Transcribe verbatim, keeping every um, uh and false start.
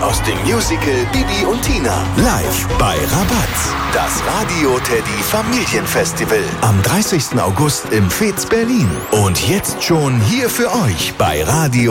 aus dem Musical Bibi und Tina. Live bei Rabatz. Das Radio Teddy Familienfestival. Am dreißigsten August im Fez Berlin. Und jetzt schon hier für euch bei Radio